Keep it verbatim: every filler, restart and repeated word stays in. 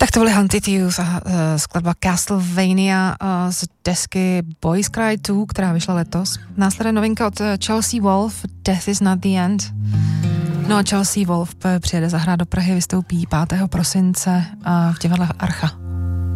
Tak to byly Hunted Youth a uh, skladba Castlevania uh, z desky Boys Cry dva, která vyšla letos. Následuje novinka od Chelsea Wolf, Death is not the end. No a Chelsea Wolf přijede zahrát do Prahy, vystoupí pátého prosince uh, v divadle Archa.